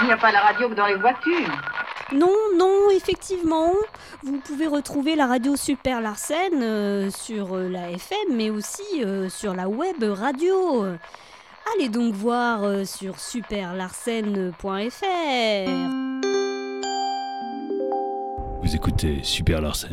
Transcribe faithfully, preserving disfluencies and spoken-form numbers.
Il n'y a pas la radio que dans les voitures. Non, non, effectivement. Vous pouvez retrouver la radio Super Larsen euh, sur euh, la F M, mais aussi euh, sur la web radio. Allez donc voir euh, sur super larsen point f r. Vous écoutez Super Larsen